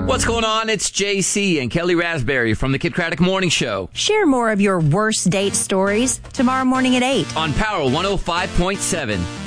What's going on? It's JC and Kelly Raspberry from the Kid Craddock Morning Show Share more of your worst date stories tomorrow morning at 8. on Power 105.7.